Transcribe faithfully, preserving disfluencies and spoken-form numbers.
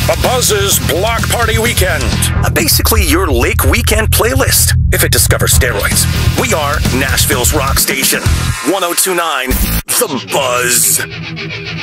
The Buzz's Block Party Weekend. Uh, basically, your Lake Weekend playlist, if it discovers steroids. We are Nashville's rock station. one oh two point nine The Buzz.